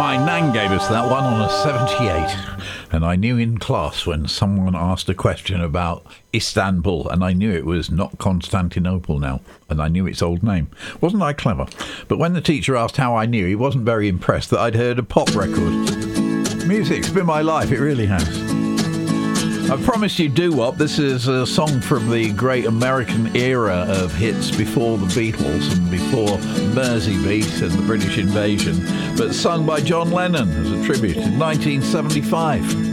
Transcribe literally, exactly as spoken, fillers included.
My nan gave us that one on a seventy-eight. And I knew in class when someone asked a question about Istanbul, and I knew it was not Constantinople now, and I knew its old name. Wasn't I clever? But when the teacher asked how I knew, he wasn't very impressed that I'd heard a pop record. Music's been my life, it really has. I promised you doo-wop. This is a song from the great American era of hits before the Beatles and before Merseybeat and the British invasion, but sung by John Lennon as a tribute in nineteen seventy-five.